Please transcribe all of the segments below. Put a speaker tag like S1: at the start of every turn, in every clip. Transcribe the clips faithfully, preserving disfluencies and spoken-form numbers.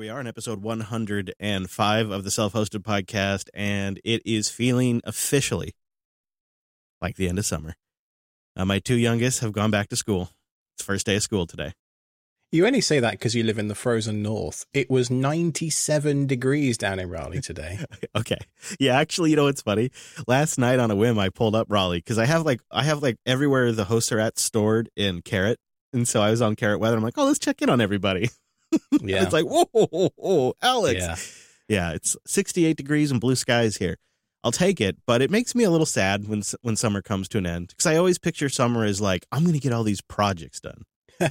S1: we are in episode one hundred five of the Self-Hosted Podcast, and it is feeling officially like the end of summer. Uh, my two youngest have gone back to school. It's first day of school today.
S2: You only say that because you live in the frozen north. It was ninety-seven degrees down in Raleigh today.
S1: Okay. Yeah, actually, you know what's funny? Last night on a whim, I pulled up Raleigh because I have like I have like everywhere the hosts are at stored in Carrot. And so I was on Carrot Weather. I'm like, oh, let's check in on everybody. Yeah. It's like, whoa, whoa, whoa, whoa, Alex.
S2: Yeah.
S1: Yeah, it's sixty-eight degrees and blue skies here. I'll take it, but it makes me a little sad when when summer comes to an end because I always picture summer as like, I'm going to get all these projects done.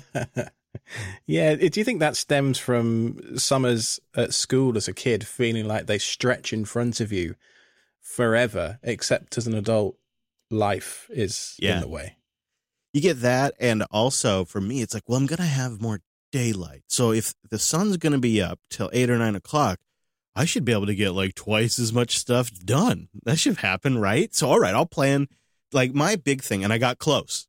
S2: Yeah. Do you think that stems from summers at school as a kid feeling like they stretch in front of you forever, except as an adult, life is
S1: Yeah.
S2: in the way?
S1: You get that, and also for me, it's like, well, I'm going to have more daylight. So if the sun's going to be up till eight or nine o'clock, I should be able to get like twice as much stuff done. That should happen, right? So, all right, I'll plan. Like my big thing, and I got close,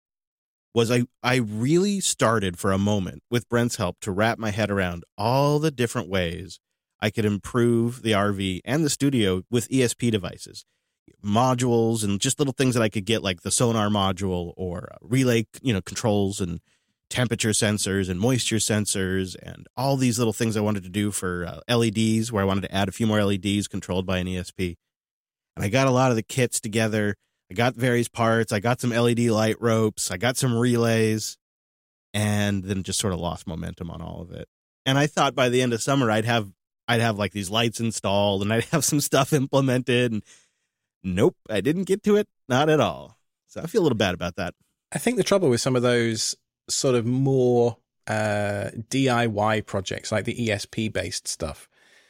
S1: was I, I really started for a moment with Brent's help to wrap my head around all the different ways I could improve the R V and the studio with E S P devices, modules, and just little things that I could get, like the sonar module or relay, you know, controls and temperature sensors and moisture sensors and all these little things I wanted to do for uh, L E Ds, where I wanted to add a few more L E Ds controlled by an E S P. And I got a lot of the kits together. I got various parts. I got some L E D light ropes. I got some relays, and then just sort of lost momentum on all of it. And I thought by the end of summer, I'd have, I'd have like these lights installed and I'd have some stuff implemented. And nope, I didn't get to it. Not at all. So I feel a little bad about that.
S2: I think the trouble with some of those sort of more uh, D I Y projects, like the E S P-based stuff,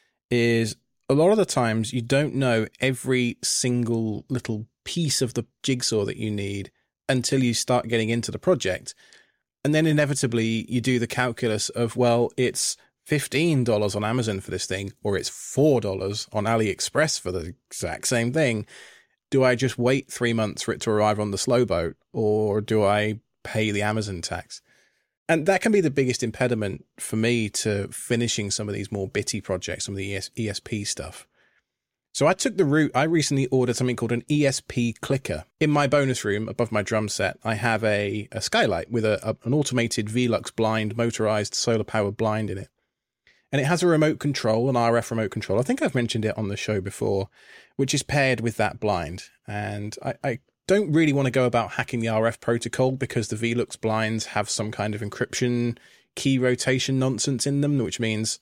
S2: is a lot of the times you don't know every single little piece of the jigsaw that you need until you start getting into the project. And then inevitably you do the calculus of, well, it's fifteen dollars on Amazon for this thing, or it's four dollars on AliExpress for the exact same thing. Do I just wait three months for it to arrive on the slow boat, or do I pay the Amazon tax? And that can be the biggest impediment for me to finishing some of these more bitty projects, some of the E S P stuff. So I took the route. I recently ordered something called an E S P clicker. In my bonus room above my drum set, I have a, a skylight with a, a, an automated Velux blind, motorized solar powered blind in it. And it has a remote control, an R F remote control. I think I've mentioned it on the show before, which is paired with that blind. And I, I don't really want to go about hacking the R F protocol because the Velux blinds have some kind of encryption key rotation nonsense in them, which means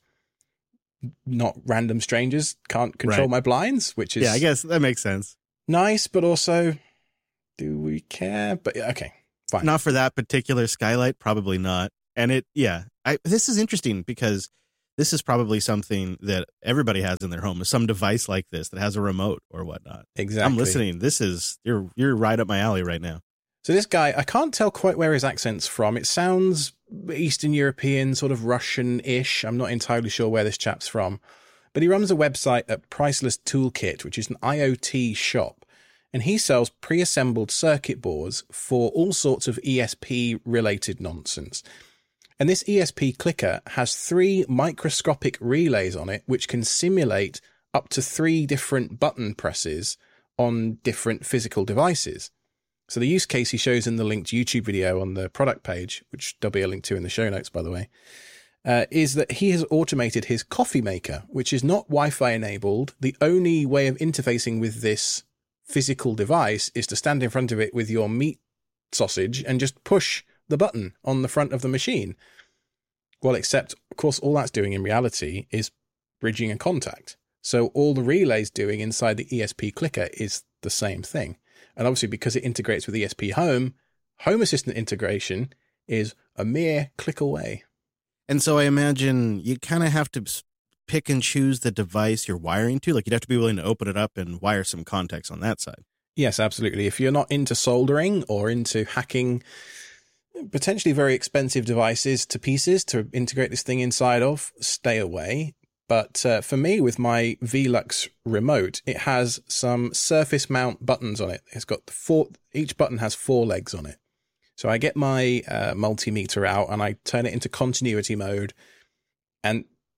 S2: not random strangers can't control
S1: Right.
S2: my blinds, which is
S1: Yeah, I guess that makes sense.
S2: nice, but also, do we care? But okay, fine.
S1: Not for that particular skylight, probably not. And it, yeah, I, this is interesting because this is probably something that everybody has in their home, is some device like this that has a remote or whatnot.
S2: Exactly.
S1: I'm listening. This is, you're, you're right up my alley right now.
S2: So this guy, I can't tell quite where his accent's from. It sounds Eastern European, sort of Russian-ish. I'm not entirely sure where this chap's from. But he runs a website at Priceless Toolkit, which is an I O T shop. And he sells pre-assembled circuit boards for all sorts of E S P-related nonsense. And this E S P clicker has three microscopic relays on it, which can simulate up to three different button presses on different physical devices. So the use case he shows in the linked YouTube video on the product page, which there'll be a link to in the show notes, by the way, uh, is that he has automated his coffee maker, which is not Wi-Fi enabled. The only way of interfacing with this physical device is to stand in front of it with your meat sausage and just push the button on the front of the machine. Well, except, of course, all that's doing in reality is bridging a contact. So all the relay's doing inside the E S P clicker is the same thing. And obviously, because it integrates with E S P Home, Home Assistant integration is a mere click away.
S1: And so I imagine you kind of have to pick and choose the device you're wiring to. Like you'd have to be willing to open it up and wire some contacts on that side.
S2: Yes, absolutely. If you're not into soldering or into hacking potentially very expensive devices to pieces to integrate this thing inside of, stay away. But uh, for me, with my Velux remote, it has some surface mount buttons on it. It's got four, each button has four legs on it. So I get my uh, multimeter out and I turn it into continuity mode. And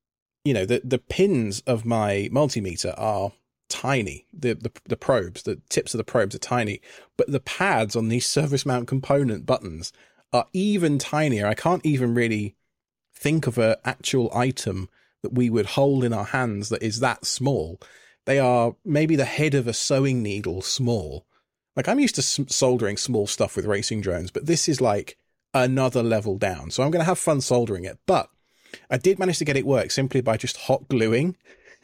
S2: you know, the, the pins of my multimeter are tiny. The, the the probes, the tips of the probes are tiny, but the pads on these surface mount component buttons are even tinier. I can't even really think of an actual item that we would hold in our hands that is that small. They are maybe the head of a sewing needle small. Like, I'm used to soldering small stuff with racing drones, but this is like another level down. So I'm going to have fun soldering it. But I did manage to get it work simply by just hot gluing.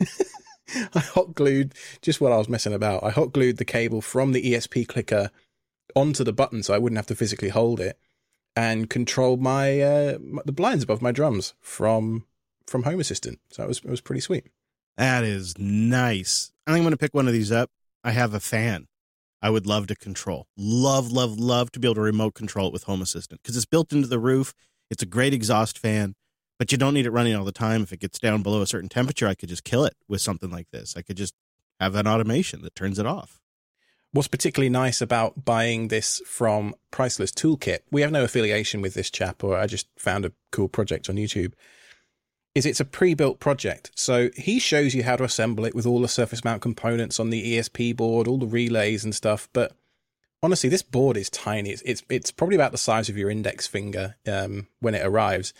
S2: I hot glued just while I was messing about. I hot glued the cable from the E S P clicker onto the button so I wouldn't have to physically hold it, and controlled my uh, the blinds above my drums from from Home Assistant. So it was it was pretty sweet.
S1: That is nice. I think I'm going to pick one of these up. I have a fan I would love to control. Love, love, love to be able to remote control it with Home Assistant because it's built into the roof. It's a great exhaust fan, but you don't need it running all the time. If it gets down below a certain temperature, I could just kill it with something like this. I could just have an automation that turns it off.
S2: What's particularly nice about buying this from Priceless Toolkit, we have no affiliation with this chap, or I just found a cool project on YouTube, is it's a pre-built project. So he shows you how to assemble it with all the surface mount components on the E S P board, all the relays and stuff. But honestly, this board is tiny. It's it's, it's probably about the size of your index finger um, when it arrives.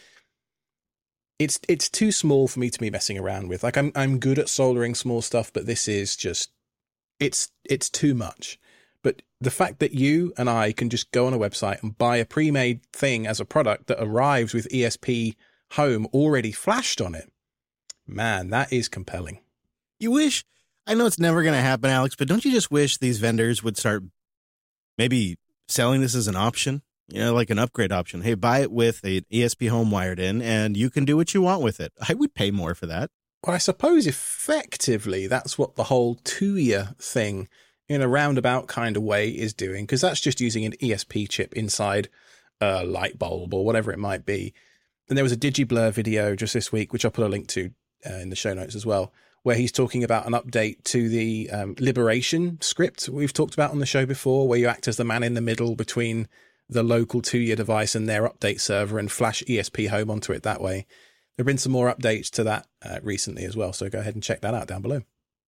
S2: It's it's too small for me to be messing around with. Like, I'm I'm good at soldering small stuff, but this is just it's it's too much. But the fact that you and I can just go on a website and buy a pre-made thing as a product that arrives with E S P Home already flashed on it, man, that is compelling.
S1: You wish, I know it's never going to happen, Alex, but don't you just wish these vendors would start maybe selling this as an option? You know, like an upgrade option. Hey, buy it with an E S P Home wired in, and you can do what you want with it. I would pay more for that.
S2: Well, I suppose effectively that's what the whole Tuya thing in a roundabout kind of way is doing, because that's just using an E S P chip inside a light bulb or whatever it might be. And there was a DigiBlur video just this week, which I'll put a link to uh, in the show notes as well, where he's talking about an update to the um, Liberation script we've talked about on the show before, where you act as the man in the middle between the local Tuya device and their update server and flash E S P Home onto it that way. There have been some more updates to that uh, recently as well, so go ahead and check that out down below.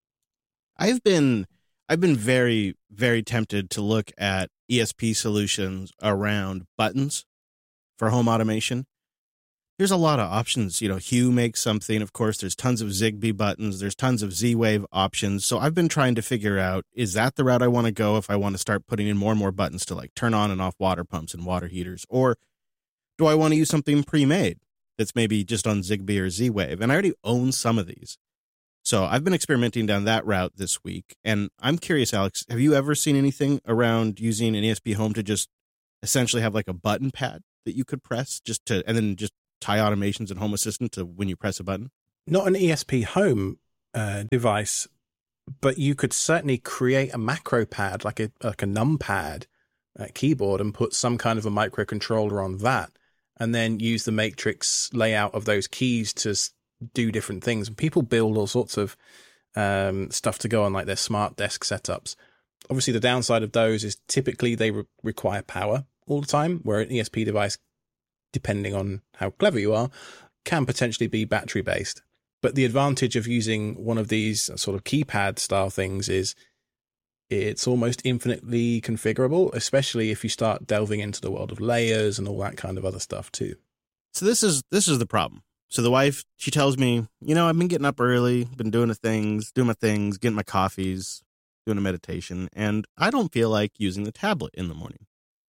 S1: I've been I've been very, very tempted to look at E S P solutions around buttons for home automation. There's a lot of options. You know, Hue makes something. Of course, there's tons of Zigbee buttons. There's tons of Z-Wave options. So I've been trying to figure out, is that the route I want to go if I want to start putting in more and more buttons to like turn on and off water pumps and water heaters? Or do I want to use something pre-made that's maybe just on Zigbee or Z-Wave? And I already own some of these. So I've been experimenting down that route this week. And I'm curious, Alex, have you ever seen anything around using an E S P Home to just essentially have like a button pad that you could press just to, and then just tie automations and Home Assistant to when you press a button?
S2: Not an E S P Home uh, device, but you could certainly create a macro pad, like a like a numpad uh, keyboard, and put some kind of a microcontroller on that, and then use the matrix layout of those keys to s- do different things. And people build all sorts of um, stuff to go on like their smart desk setups. Obviously, the downside of those is typically they re- require power all the time, where an E S P device, depending on how clever you are, can potentially be battery based. But the advantage of using one of these sort of keypad style things is it's almost infinitely configurable, especially if you start delving into the world of layers and all that kind of other stuff too.
S1: So this is this is the problem. So the wife, she tells me, you know, I've been getting up early, been doing the things, doing my things, getting my coffees, doing a meditation, and I don't feel like using the tablet in the morning.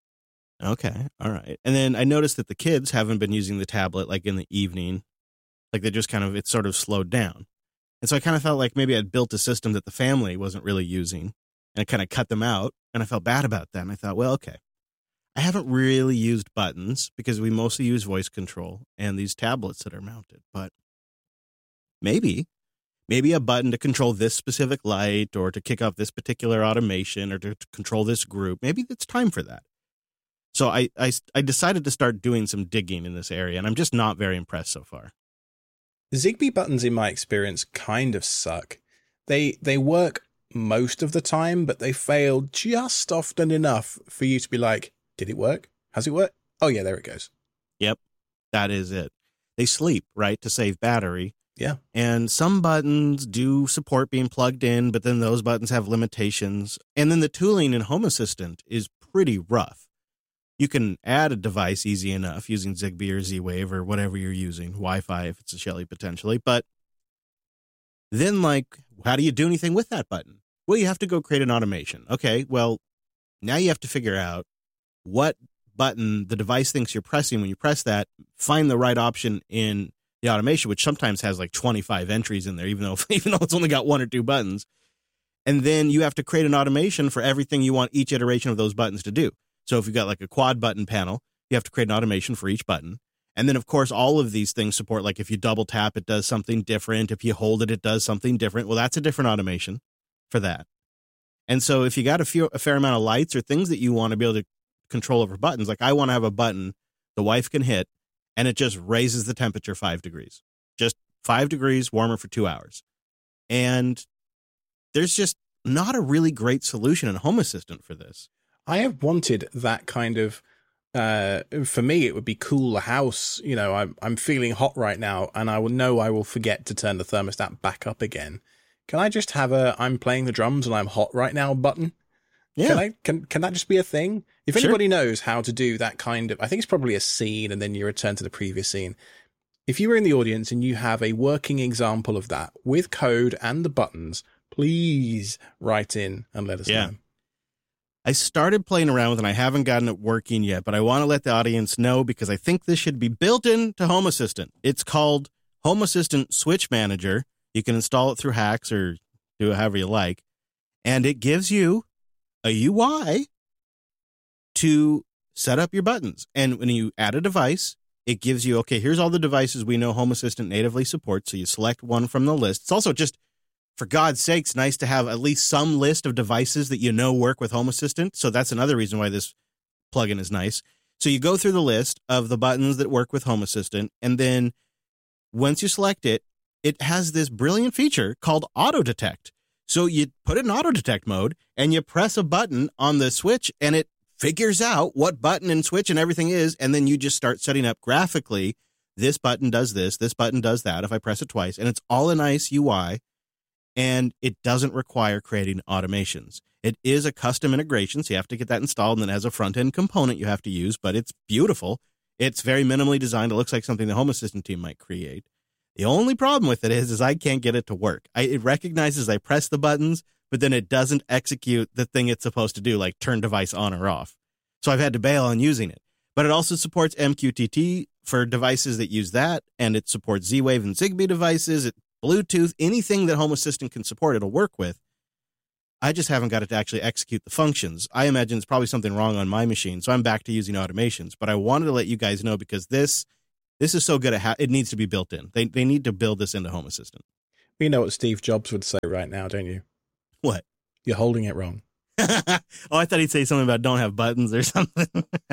S1: Okay, all right. And then I noticed that the kids haven't been using the tablet like in the evening. Like they just kind of, it's sort of slowed down. And so I kind of felt like maybe I'd built a system that the family wasn't really using, and I kind of cut them out, and I felt bad about that. And I thought, well, okay, I haven't really used buttons because we mostly use voice control and these tablets that are mounted. But maybe, maybe a button to control this specific light or to kick off this particular automation or to, to control this group, maybe it's time for that. So I, I, I decided to start doing some digging in this area, and I'm just not very impressed so far.
S2: Zigbee buttons, in my experience, kind of suck. They they work most of the time, but they fail just often enough for you to be like, did it work? Has it worked? Oh, yeah, there it goes.
S1: Yep, that is it. They sleep, right, to save battery.
S2: Yeah.
S1: And some buttons do support being plugged in, but then those buttons have limitations. And then the tooling in Home Assistant is pretty rough. You can add a device easy enough using Zigbee or Z-Wave or whatever you're using, Wi-Fi if it's a Shelly potentially. But then, like, how do you do anything with that button? Well, you have to go create an automation. Okay, well, now you have to figure out what button the device thinks you're pressing when you press that, find the right option in the automation, which sometimes has like twenty-five entries in there, even though even though it's only got one or two buttons. And then you have to create an automation for everything you want each iteration of those buttons to do. So if you've got like a quad button panel, you have to create an automation for each button. And then, of course, all of these things support, like if you double tap, it does something different. If you hold it, it does something different. Well, that's a different automation for that. And so if you got a, few, a fair amount of lights or things that you want to be able to control over buttons, like I want to have a button the wife can hit, and it just raises the temperature five degrees. Just five degrees warmer for two hours. And there's just not a really great solution in Home Assistant for this.
S2: I have wanted that kind of, uh, for me, it would be cool the house. You know, I'm, I'm feeling hot right now, and I will know I will forget to turn the thermostat back up again. Can I just have a I'm playing the drums and I'm hot right now button?
S1: Yeah.
S2: Can I can can that just be a thing? If
S1: Sure.
S2: anybody knows how to do that kind of, I think it's probably a scene and then you return to the previous scene. If you were in the audience and you have a working example of that with code and the buttons, please write in and let us
S1: Yeah.
S2: know.
S1: I started playing around with it, and I haven't gotten it working yet, but I want to let the audience know because I think this should be built into Home Assistant. It's called Home Assistant Switch Manager. You can install it through hacks or do it however you like, and it gives you a U I to set up your buttons. And when you add a device, it gives you, okay, here's all the devices we know Home Assistant natively supports, so you select one from the list. It's also just, for God's sakes, nice to have at least some list of devices that you know work with Home Assistant. So that's another reason why this plugin is nice. So you go through the list of the buttons that work with Home Assistant, and then once you select it, it has this brilliant feature called Auto Detect. So you put it in Auto Detect mode, and you press a button on the switch, and it figures out what button and switch and everything is, and then you just start setting up graphically, this button does this, this button does that if I press it twice, and it's all a nice U I. And it doesn't require creating automations. It is a custom integration, so you have to get that installed, and then it has a front-end component you have to use, but it's beautiful. It's very minimally designed. It looks like something the Home Assistant team might create. The only problem with it is, is I can't get it to work. I, it recognizes I press the buttons, but then it doesn't execute the thing it's supposed to do, like turn device on or off. So I've had to bail on using it. But it also supports M Q T T for devices that use that, and it supports Z-Wave and Zigbee devices. It Bluetooth, anything that Home Assistant can support, it'll work with. I just haven't got it to actually execute the functions. I imagine it's probably something wrong on my machine, so I'm back to using automations. But I wanted to let you guys know because this this is so good, at ha- it needs to be built in. They they need to build this into Home Assistant.
S2: You know what Steve Jobs would say right now, don't you?
S1: What?
S2: You're holding it wrong.
S1: Oh, I thought he'd say something about don't have buttons or something.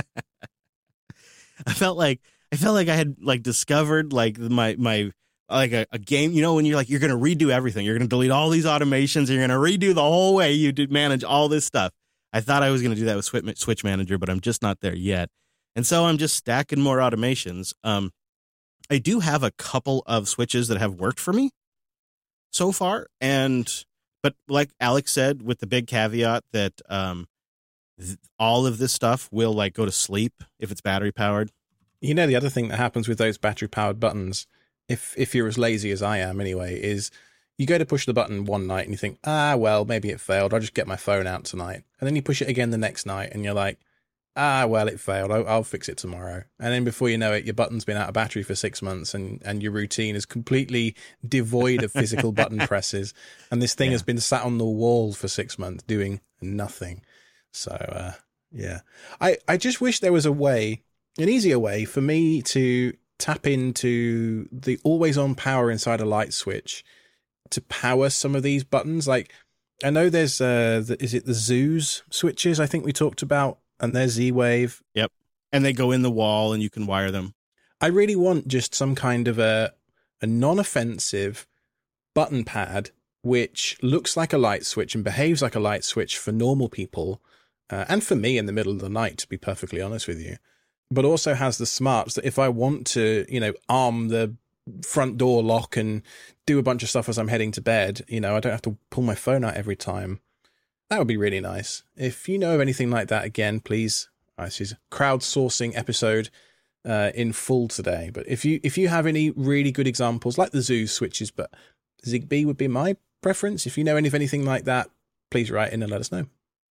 S1: I felt like I felt like I had like discovered like my my. like a, a game, you know, when you're like, you're going to redo everything. You're going to delete all these automations. You're going to redo the whole way you did manage all this stuff. I thought I was going to do that with Switch, Switch Manager, but I'm just not there yet. And so I'm just stacking more automations. Um, I do have a couple of switches that have worked for me so far. And, but like Alex said, with the big caveat that um, th- all of this stuff will like go to sleep if it's battery powered.
S2: You know, the other thing that happens with those battery powered buttons, if if you're as lazy as I am anyway, is you go to push the button one night and you think, ah, well, maybe it failed. I'll just get my phone out tonight. And then you push it again the next night and you're like, ah, well, it failed. I'll, I'll fix it tomorrow. And then before you know it, your button's been out of battery for six months and, and your routine is completely devoid of physical button presses. And this thing
S1: Yeah.
S2: has been sat on the wall for six months doing nothing. So, uh, yeah, I, I just wish there was a way, an easier way for me to tap into the always on power inside a light switch to power some of these buttons. Like, I know there's, uh, the, is it the Zeus switches I think we talked about, and there's Z-Wave.
S1: Yep. And they go in the wall and you can wire them.
S2: I really want just some kind of a, a non-offensive button pad which looks like a light switch and behaves like a light switch for normal people, uh, and for me in the middle of the night, to be perfectly honest with you, but also has the smarts that if I want to, you know, arm the front door lock and do a bunch of stuff as I'm heading to bed. You know, I don't have to pull my phone out every time. That would be really nice. If you know of anything like that, again, please. Oh, this is a crowdsourcing episode uh, in full today. But if you if you have any really good examples, like the Zoo switches, but Zigbee would be my preference. If you know any of anything like that, please write in and let us know.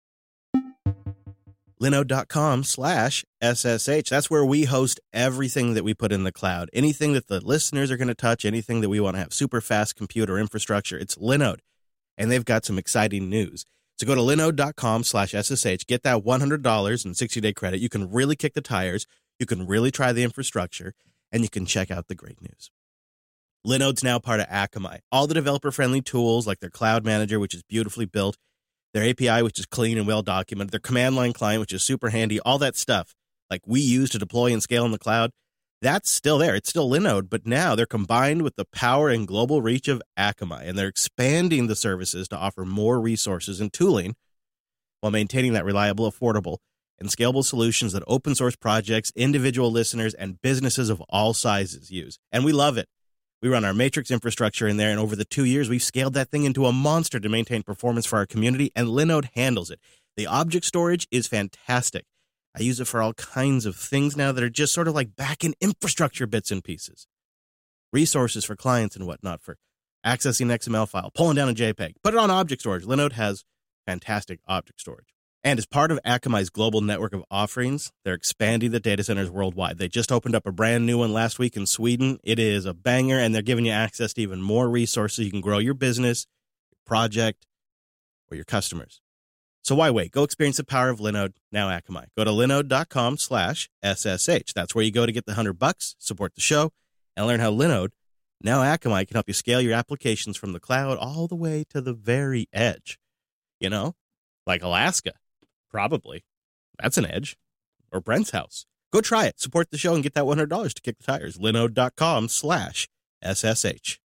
S1: Linode.com slash SSH. That's where we host everything that we put in the cloud. Anything that the listeners are going to touch, anything that we want to have super fast computer infrastructure, it's Linode. And they've got some exciting news. So go to Linode.com slash SSH, get that one hundred dollars and sixty day credit. You can really kick the tires. You can really try the infrastructure, and you can check out the great news. Linode's now part of Akamai. All the developer-friendly tools like their cloud manager, which is beautifully built, their A P I, which is clean and well documented, their command line client, which is super handy, all that stuff like we use to deploy and scale in the cloud, that's still there. It's still Linode, but now they're combined with the power and global reach of Akamai, and they're expanding the services to offer more resources and tooling while maintaining that reliable, affordable, and scalable solutions that open source projects, individual listeners, and businesses of all sizes use. And we love it. We run our Matrix infrastructure in there, and over the two years, we've scaled that thing into a monster to maintain performance for our community, and Linode handles it. The object storage is fantastic. I use it for all kinds of things now that are just sort of like back-end infrastructure bits and pieces. Resources for clients and whatnot for accessing an X M L file, pulling down a JPEG. Put it on object storage. Linode has fantastic object storage. And as part of Akamai's global network of offerings, they're expanding the data centers worldwide. They just opened up a brand new one last week in Sweden. It is a banger, and they're giving you access to even more resources. You can grow your business, your project, or your customers. So why wait? Go experience the power of Linode, now Akamai. Go to linode.com slash SSH. That's where you go to get the hundred bucks, support the show, and learn how Linode, now Akamai, can help you scale your applications from the cloud all the way to the very edge. You know, like Alaska. Probably. That's an edge. Or Brent's house. Go try it. Support the show and get that one hundred dollars to kick the tires. Linode.com slash SSH.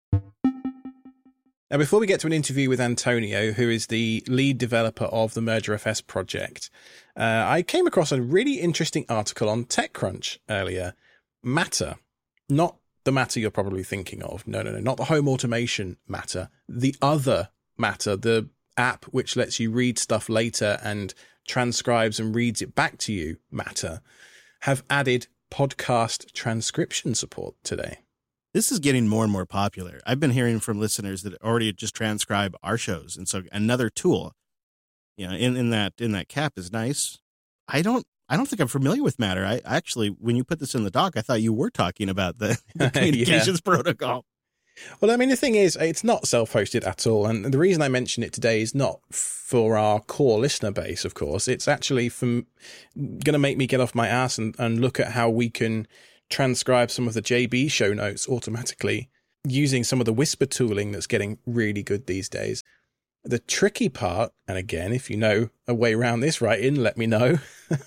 S2: Now, before we get to an interview with Antonio, who is the lead developer of the MergerFS project, uh, I came across a really interesting article on TechCrunch earlier. Matter. Not the Matter you're probably thinking of. No, no, no. Not the home automation Matter. The other Matter. The app which lets you read stuff later and transcribes and reads it back to you, Matter, have added podcast transcription support today.
S1: This is getting more and more popular. I've been hearing from listeners that already just transcribe our shows. And so another tool, you know, in, in that in that cap is nice. I don't I don't think I'm familiar with Matter. I actually, when you put this in the doc, I thought you were talking about the, the communications yeah. protocol.
S2: Well, I mean, the thing is, it's not self-hosted at all. And the reason I mention it today is not for our core listener base, of course. It's actually from going to make me get off my ass and, and look at how we can transcribe some of the J B show notes automatically using some of the Whisper tooling that's getting really good these days. The tricky part, and again, if you know a way around this, write in, let me know.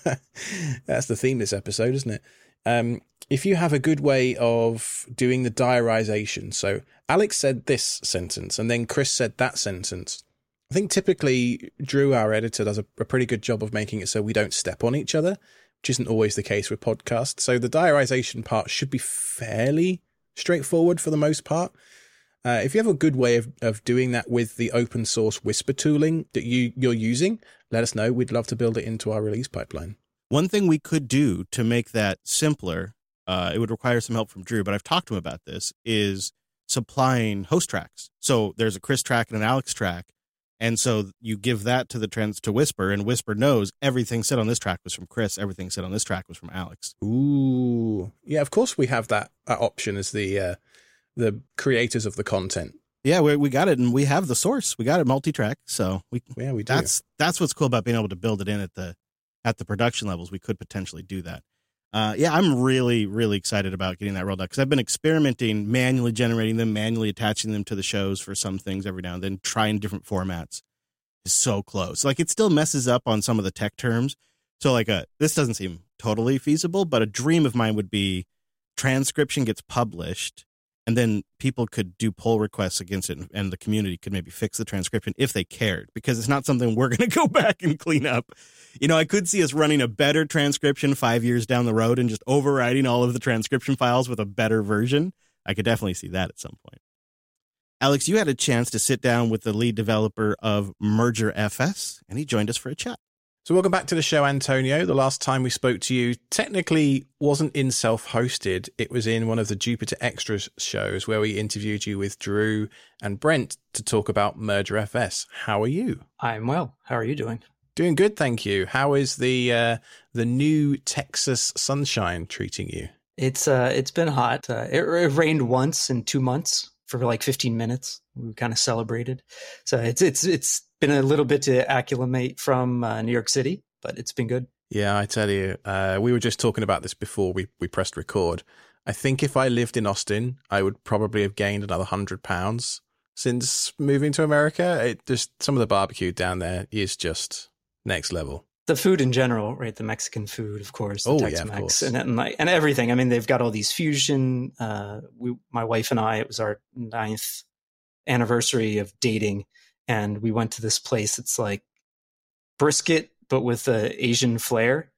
S2: That's the theme this episode, isn't it? Um, if you have a good way of doing the diarization. So Alex said this sentence and then Chris said that sentence. I think typically Drew, our editor, does a, a pretty good job of making it so we don't step on each other, which isn't always the case with podcasts. So the diarization part should be fairly straightforward for the most part. Uh, if you have a good way of, of doing that with the open source Whisper tooling that you, you're using, let us know. We'd love to build it into our release pipeline.
S1: One thing we could do to make that simpler, uh, it would require some help from Drew, but I've talked to him about this, is supplying host tracks. So there's a Chris track and an Alex track. And so you give that to the trends to Whisper, and Whisper knows everything said on this track was from Chris. Everything said on this track was from Alex.
S2: Ooh. Yeah, of course we have that, that option as the uh, the creators of the content.
S1: Yeah, we we got it, and we have the source. We got it multi-track, so we
S2: yeah we do.
S1: That's that's what's cool about being able to build it in at the at the production levels. We could potentially do that. Uh, yeah, I'm really really excited about getting that rolled out because I've been experimenting, manually generating them, manually attaching them to the shows for some things every now and then, trying different formats. It's so close. Like it still messes up on some of the tech terms. So like a this doesn't seem totally feasible, but a dream of mine would be transcription gets published. And then people could do pull requests against it, and the community could maybe fix the transcription if they cared, because it's not something we're going to go back and clean up. You know, I could see us running a better transcription five years down the road and just overriding all of the transcription files with a better version. I could definitely see that at some point. Alex, you had a chance to sit down with the lead developer of Merger F S, and he joined us for a chat.
S2: So welcome back to the show, Antonio. The last time we spoke to you technically wasn't in self-hosted. It was in one of the Jupiter Extras shows where we interviewed you with Drew and Brent to talk about Merger F S. How are you?
S3: I'm well. How are you doing?
S2: Doing good, thank you. How is the uh, the new Texas sunshine treating you?
S3: It's uh, it's been hot. Uh, it, it rained once in two months for like fifteen minutes. We kind of celebrated. So it's it's it's been a little bit to acclimate from uh, New York City, but it's been good.
S2: Yeah, I tell you, uh, we were just talking about this before we, we pressed record. I think if I lived in Austin, I would probably have gained another hundred pounds since moving to America. It just some of the barbecue down there is just next level.
S3: The food in general, right? The Mexican food, of course, the
S2: oh,
S3: Tex-Mex,
S2: yeah, of course.
S3: and and, like, and everything. I mean, they've got all these fusion. Uh, we, my wife and I, it was our ninth anniversary of dating, and we went to this place. It's like brisket, but with a Asian flair,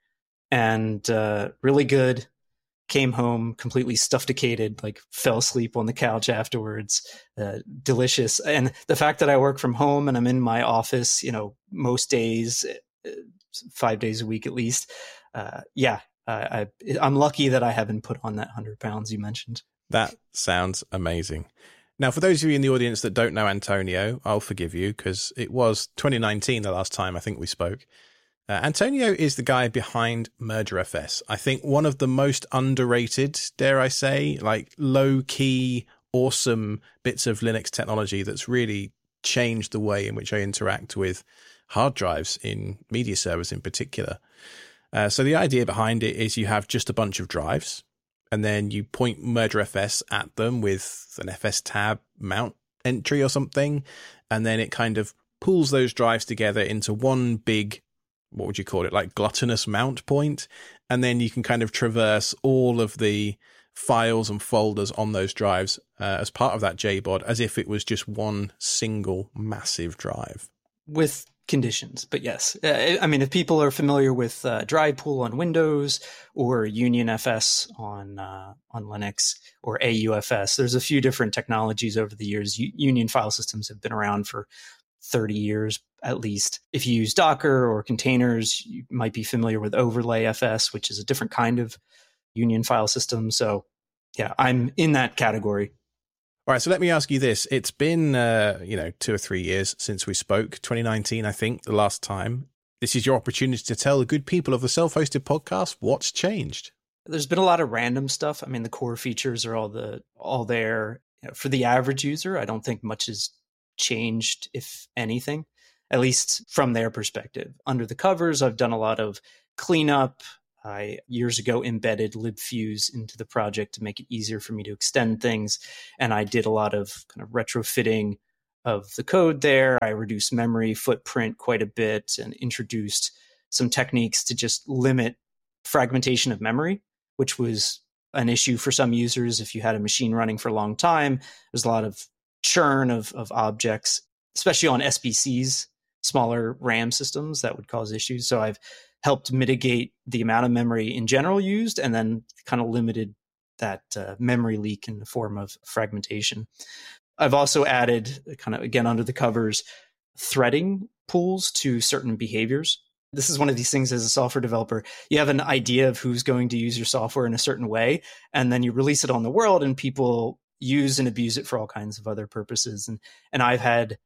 S3: and uh, really good. Came home completely stuffedicated, like fell asleep on the couch afterwards. Uh, delicious. And the fact that I work from home and I'm in my office, you know, most days, uh, five days a week at least. Uh, yeah, I, I, I'm lucky that I haven't put on that hundred pounds you mentioned.
S2: That sounds amazing. Now, for those of you in the audience that don't know Antonio, I'll forgive you because it was twenty nineteen the last time I think we spoke. Uh, Antonio is the guy behind Merger F S. I think one of the most underrated, dare I say, like low-key, awesome bits of Linux technology that's really changed the way in which I interact with hard drives in media servers in particular. Uh, so the idea behind it is you have just a bunch of drives, and then you point Merger F S at them with an F S tab mount entry or something, and then it kind of pulls those drives together into one big, what would you call it, like gluttonous mount point, and then you can kind of traverse all of the files and folders on those drives uh, as part of that J B O D, as if it was just one single massive drive.
S3: With conditions, but yes. Uh, I mean, if people are familiar with uh, Drive Pool on Windows or Union F S on uh, on Linux or A U F S, there's a few different technologies over the years. U- Union file systems have been around for thirty years at least. If you use Docker or containers, you might be familiar with Overlay F S, which is a different kind of Union file system. So yeah, I'm in that category.
S2: All right, so let me ask you this. It's been, uh, you know, two or three years since we spoke, twenty nineteen, I think, the last time. This is your opportunity to tell the good people of the Self-Hosted Podcast what's changed.
S3: There's been a lot of random stuff. I mean, the core features are all the all there. You know, for the average user, I don't think much has changed, if anything, at least from their perspective. Under the covers, I've done a lot of cleanup. I years ago embedded libfuse into the project to make it easier for me to extend things. And I did a lot of kind of retrofitting of the code there. I reduced memory footprint quite a bit and introduced some techniques to just limit fragmentation of memory, which was an issue for some users. If you had a machine running for a long time, there's a lot of churn of, of objects, especially on S B Cs, smaller RAM systems, that would cause issues. So I've helped mitigate the amount of memory in general used, and then kind of limited that uh, memory leak in the form of fragmentation. I've also added, kind of again under the covers, threading pools to certain behaviors. This is one of these things as a software developer. You have an idea of who's going to use your software in a certain way, and then you release it on the world, and people use and abuse it for all kinds of other purposes. And and I've had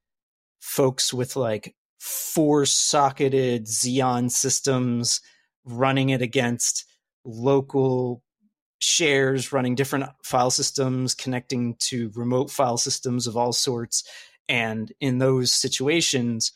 S3: folks with like four socketed Xeon systems running it against local shares, running different file systems, connecting to remote file systems of all sorts. And in those situations,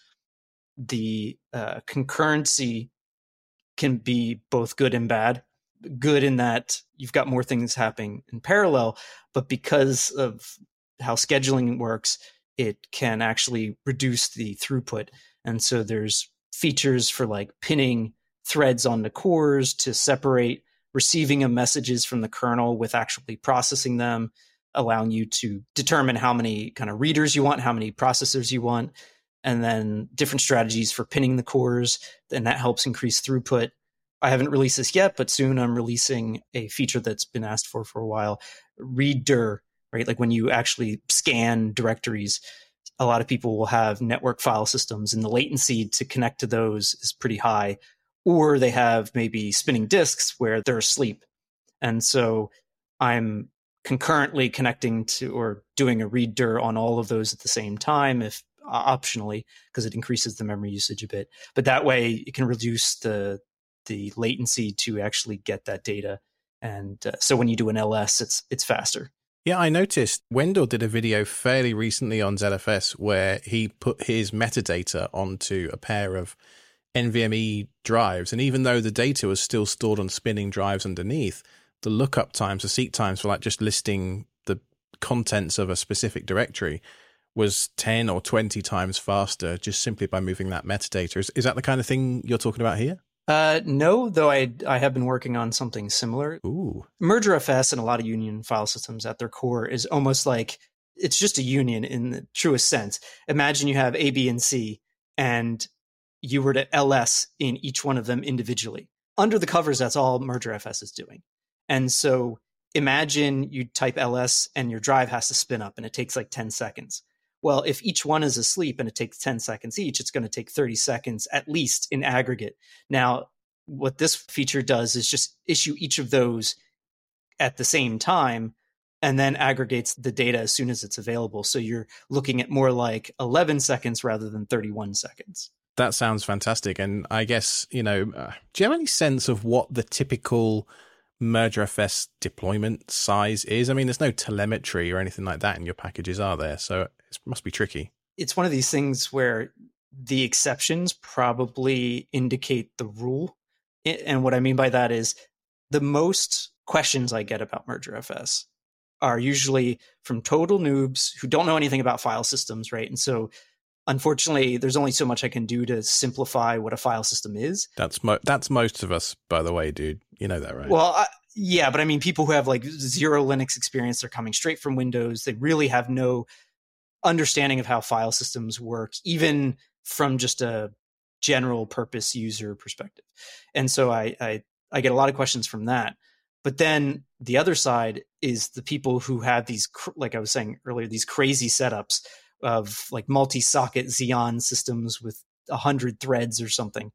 S3: the uh, concurrency can be both good and bad. Good in that you've got more things happening in parallel, but because of how scheduling works, it can actually reduce the throughput. And so there's features for like pinning threads on the cores to separate receiving of messages from the kernel with actually processing them, allowing you to determine how many kind of readers you want, how many processors you want, and then different strategies for pinning the cores. And that helps increase throughput. I haven't released this yet, but soon I'm releasing a feature that's been asked for for a while, readdir, right? Like when you actually scan directories, a lot of people will have network file systems and the latency to connect to those is pretty high. Or they have maybe spinning disks where they're asleep. And so I'm concurrently connecting to or doing a read dir on all of those at the same time, if uh, optionally, because it increases the memory usage a bit. But that way it can reduce the the latency to actually get that data. And uh, so when you do an L S, it's it's faster.
S2: Yeah, I noticed Wendell did a video fairly recently on Z F S where he put his metadata onto a pair of NVMe drives. And even though the data was still stored on spinning drives underneath, the lookup times, the seek times for like just listing the contents of a specific directory was ten or twenty times faster just simply by moving that metadata. Is, is that the kind of thing you're talking about here?
S3: Uh, no, though I I have been working on something similar.
S2: Ooh.
S3: MergerFS and a lot of union file systems at their core is almost like it's just a union in the truest sense. Imagine you have A, B, and C, and you were to L S in each one of them individually. Under the covers, that's all MergerFS is doing. And so imagine you type L S and your drive has to spin up and it takes like ten seconds. Well, if each one is asleep and it takes ten seconds each, it's going to take thirty seconds at least in aggregate. Now, what this feature does is just issue each of those at the same time and then aggregates the data as soon as it's available. So you're looking at more like eleven seconds rather than thirty-one seconds.
S2: That sounds fantastic. And I guess, you know, uh, do you have any sense of what the typical MergerFS deployment size is? I mean, there's no telemetry or anything like that in your packages, are there? So it must be tricky.
S3: It's one of these things where the exceptions probably indicate the rule. And what I mean by that is the most questions I get about MergerFS are usually from total noobs who don't know anything about file systems, right? And so unfortunately, there's only so much I can do to simplify what a file system is.
S2: That's mo- that's most of us, by the way, dude. You know that, right?
S3: Well, I, yeah, but I mean, people who have like zero Linux experience, they're coming straight from Windows. They really have no understanding of how file systems work, even from just a general purpose user perspective. And so I, I, I get a lot of questions from that. But then the other side is the people who have these, like I was saying earlier, these crazy setups of like multi-socket Xeon systems with a hundred threads or something.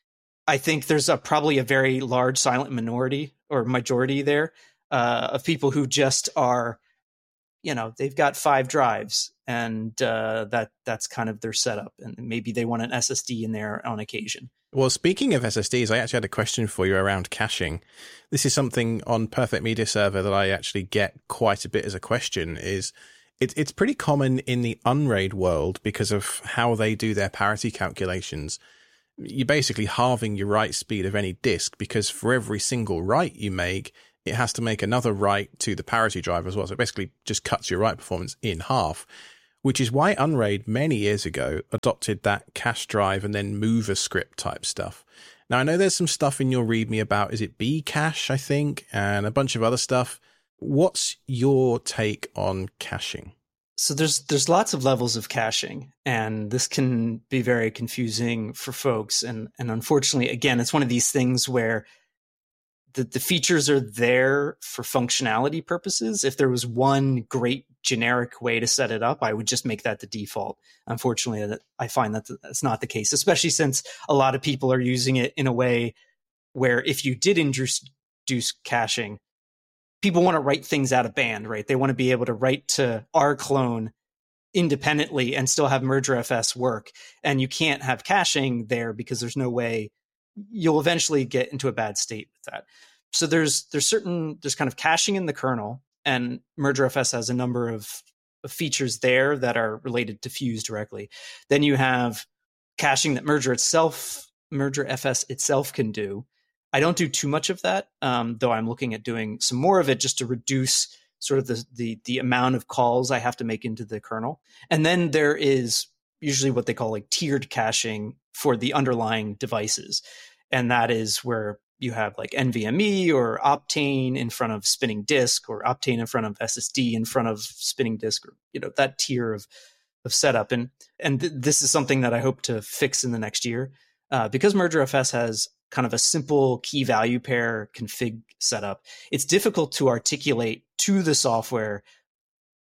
S3: I think there's a, probably a very large silent minority or majority there uh, of people who just are, you know, they've got five drives and uh, that that's kind of their setup. And maybe they want an S S D in there on occasion.
S2: Well, speaking of S S Ds, I actually had a question for you around caching. This is something on Perfect Media Server that I actually get quite a bit as a question is it, it's pretty common in the Unraid world because of how they do their parity calculations. You're basically halving your write speed of any disk because for every single write you make, it has to make another write to the parity drive as well. So it basically just cuts your write performance in half, which is why Unraid many years ago adopted that cache drive and then mover script type stuff. Now, I know there's some stuff in your README about, is it Bcache, I think, and a bunch of other stuff. What's your take on caching?
S3: So there's there's lots of levels of caching, and this can be very confusing for folks. And and unfortunately, again, it's one of these things where the, the features are there for functionality purposes. If there was one great generic way to set it up, I would just make that the default. Unfortunately, I find that that's not the case, especially since a lot of people are using it in a way where if you did introduce caching, people want to write things out of band, right? They want to be able to write to rclone independently and still have MergerFS work. And you can't have caching there because there's no way you'll eventually get into a bad state with that. So there's there's certain there's kind of caching in the kernel, and MergerFS has a number of, of features there that are related to Fuse directly. Then you have caching that Merger itself, MergerFS itself can do. I don't do too much of that, um, though I'm looking at doing some more of it just to reduce sort of the, the the amount of calls I have to make into the kernel. And then there is usually what they call like tiered caching for the underlying devices. And that is where you have like NVMe or Optane in front of spinning disk, or Optane in front of S S D in front of spinning disk, or, you know, that tier of, of setup. And, and th- this is something that I hope to fix in the next year uh, because MergerFS has kind of a simple key value pair config setup. It's difficult to articulate to the software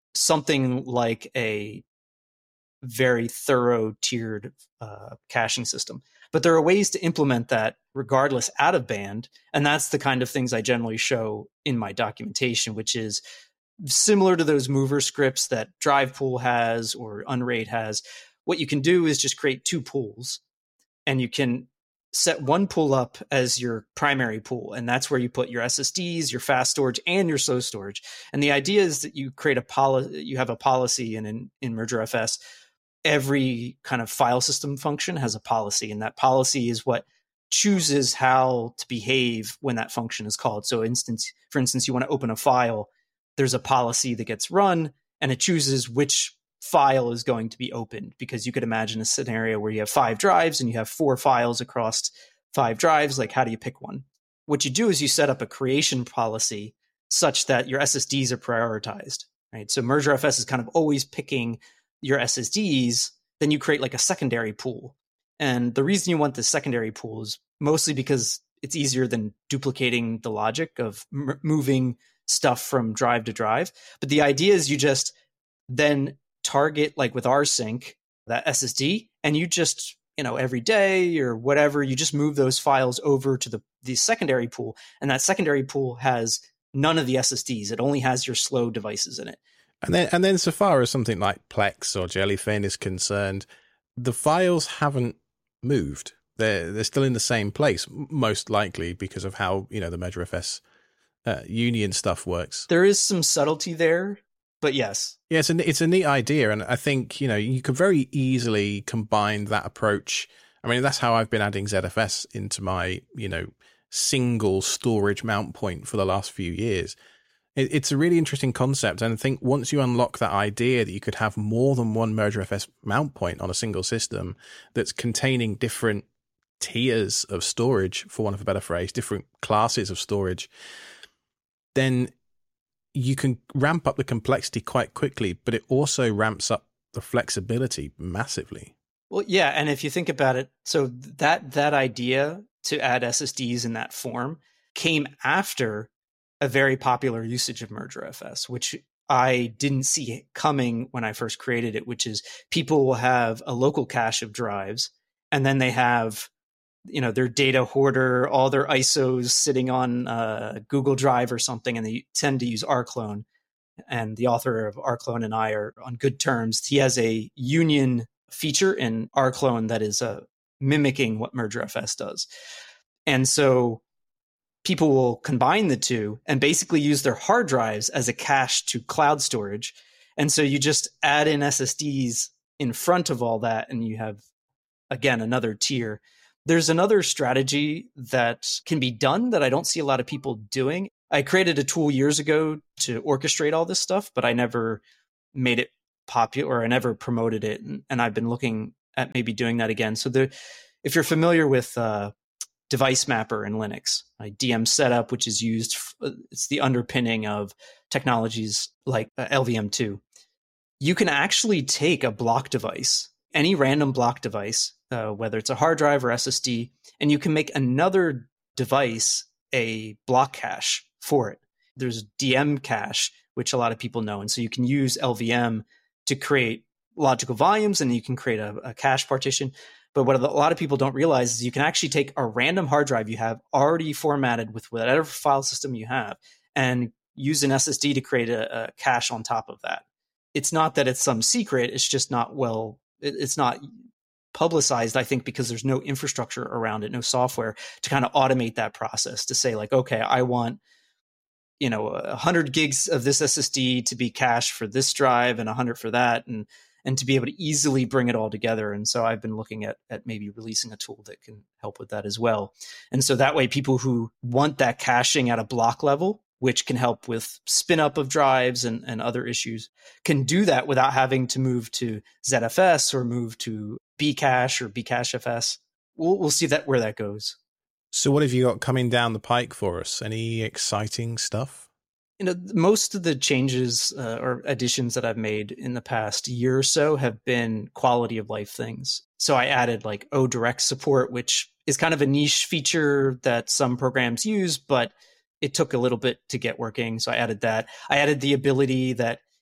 S3: something like a very thorough tiered uh, caching system. But there are ways to implement that regardless out of band. And that's the kind of things I generally show in my documentation, which is similar to those mover scripts that DrivePool has or Unraid has. What you can do is just create two pools, and you can set one pool up as your primary pool. And that's where you put your S S Ds, your fast storage, and your slow storage. And the idea is that you create a policy, you have a policy, and in, in MergerFS, every kind of file system function has a policy, and that policy is what chooses how to behave when that function is called. So instance, for instance, you want to open a file, there's a policy that gets run, and it chooses which file is going to be opened, because you could imagine a scenario where you have five drives and you have four files across five drives. Like, how do you pick one? What you do is you set up a creation policy such that your S S Ds are prioritized, right? So MergerFS is kind of always picking your S S Ds. Then you create like a secondary pool. And the reason you want the secondary pool is mostly because it's easier than duplicating the logic of m- moving stuff from drive to drive. But the idea is you just then target, like with rsync, that S S D, and you just, you know, every day or whatever, you just move those files over to the, the secondary pool. And that secondary pool has none of the S S Ds. It only has your slow devices in it.
S2: And then, and then so far as something like Plex or Jellyfin is concerned, the files haven't moved. They're, they're still in the same place, most likely because of how, you know, the MergerFS uh, union stuff works.
S3: There is some subtlety there, but yes.
S2: Yeah, it's a, it's a neat idea. And I think, you know, you could very easily combine that approach. I mean, that's how I've been adding Z F S into my, you know, single storage mount point for the last few years. It, it's a really interesting concept. And I think once you unlock that idea that you could have more than one MergerFS mount point on a single system that's containing different tiers of storage, for want of a better phrase, different classes of storage, then you can ramp up the complexity quite quickly, but it also ramps up the flexibility massively.
S3: Well, yeah, and if you think about it, so that that idea to add S S Ds in that form came after a very popular usage of MergerFS, which I didn't see coming when I first created it, which is people will have a local cache of drives, and then they have, you know, their data hoarder, all their I S Os sitting on uh, Google Drive or something, and they tend to use rclone. And the author of rclone and I are on good terms. He has a union feature in rclone that is uh, mimicking what MergerFS does. And so people will combine the two and basically use their hard drives as a cache to cloud storage. And so you just add in S S Ds in front of all that, and you have, again, another tier. There's another strategy that can be done that I don't see a lot of people doing. I created a tool years ago to orchestrate all this stuff, but I never made it popular, or I never promoted it. And, and I've been looking at maybe doing that again. So the, if you're familiar with uh, Device Mapper in Linux, like D M Setup, which is used, f- it's the underpinning of technologies like uh, L V M two. You can actually take a block device, any random block device, uh, whether it's a hard drive or S S D, and you can make another device a block cache for it. There's D M cache, which a lot of people know. And so you can use L V M to create logical volumes, and you can create a, a cache partition. But what a lot of people don't realize is you can actually take a random hard drive you have already formatted with whatever file system you have, and use an S S D to create a, a cache on top of that. It's not that it's some secret. It's just not well, it, it's not publicized, I think, because there's no infrastructure around it, no software to kind of automate that process to say like, okay, I want, you know, one hundred gigs of this S S D to be cached for this drive and one hundred for that, and and to be able to easily bring it all together. And so I've been looking at at maybe releasing a tool that can help with that as well. And so that way people who want that caching at a block level, which can help with spin up of drives and, and other issues, can do that without having to move to Z F S or move to Bcache or Bcachefs. We'll, we'll see that where that goes.
S2: So what have you got coming down the pike for us? Any exciting stuff?
S3: You know, most of the changes uh, or additions that I've made in the past year or so have been quality of life things. So I added like O Direct support, which is kind of a niche feature that some programs use, but it took a little bit to get working. So I added that. I added the ability that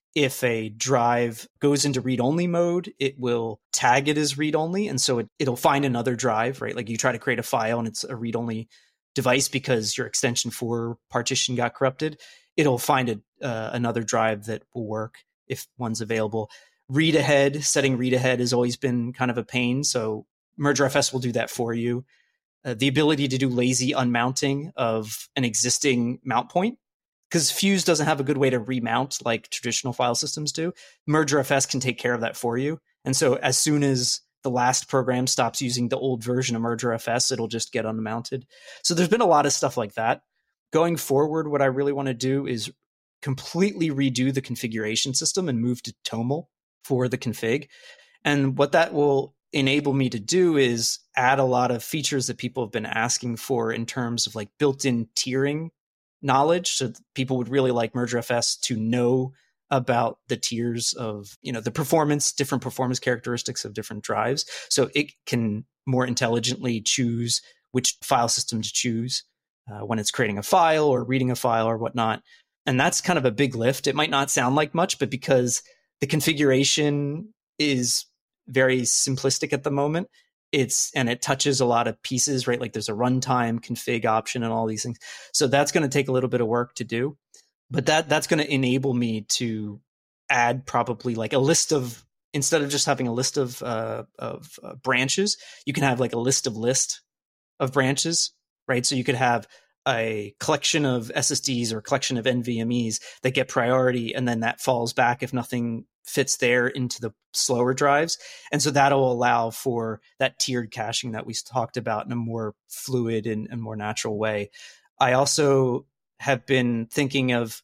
S3: if a drive goes into read-only mode, it will tag it as read-only. And so it, it'll find another drive, right? Like you try to create a file and it's a read-only device because your extension four partition got corrupted. It'll find a, uh, another drive that will work if one's available. Read ahead, setting read ahead has always been kind of a pain. So MergerFS will do that for you. Uh, the ability to do lazy unmounting of an existing mount point, because Fuse doesn't have a good way to remount like traditional file systems do. MergerFS can take care of that for you. And so as soon as the last program stops using the old version of MergerFS, it'll just get unmounted. So there's been a lot of stuff like that. Going forward, what I really want to do is completely redo the configuration system and move to Toml for the config. And what that will enable me to do is add a lot of features that people have been asking for in terms of like built-in tiering knowledge. So people would really like MergerFS to know about the tiers of, you know, the performance, different performance characteristics of different drives. So it can more intelligently choose which file system to choose uh, when it's creating a file or reading a file or whatnot. And that's kind of a big lift. It might not sound like much, but because the configuration is very simplistic at the moment, it's and it touches a lot of pieces, right? Like there's a runtime config option and all these things. So that's going to take a little bit of work to do, but that that's going to enable me to add probably like a list of, instead of just having a list of uh, of uh, branches, you can have like a list of list of branches, right? So you could have a collection of S S Ds or a collection of NVMEs that get priority, and then that falls back if nothing fits there into the slower drives. And so that'll allow for that tiered caching that we talked about in a more fluid and, and more natural way. I also have been thinking of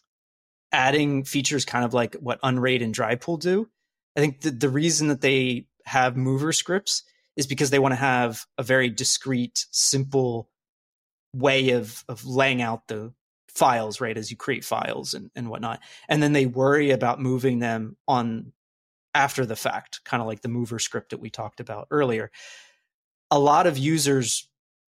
S3: adding features kind of like what Unraid and Drypool do. I think the, the reason that they have mover scripts is because they want to have a very discrete, simple way of, of laying out the files, right, as you create files and, and whatnot. And then they worry about moving them on after the fact, kind of like the mover script that we talked about earlier. A lot of users